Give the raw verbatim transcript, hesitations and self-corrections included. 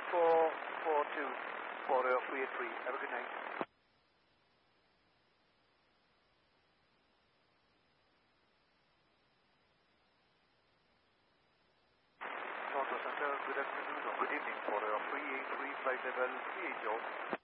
four four two for uh, three eight three. Have a good night. Toronto Center, good afternoon or good evening for uh, three eight three flight level three eight zero.